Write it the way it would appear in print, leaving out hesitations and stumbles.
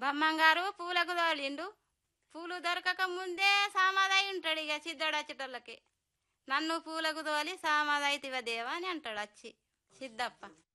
బమ్మంగారు పూలకు తోలిండు. పూలు దొరకక ముందే సామాదై ఉంటాడు. ఇక సిద్ధోడు వచ్చేటోళ్ళకి నన్ను పూలకు తోలి సామాదైతివ దేవా అని అంటాడు వచ్చి సిద్ధప్ప.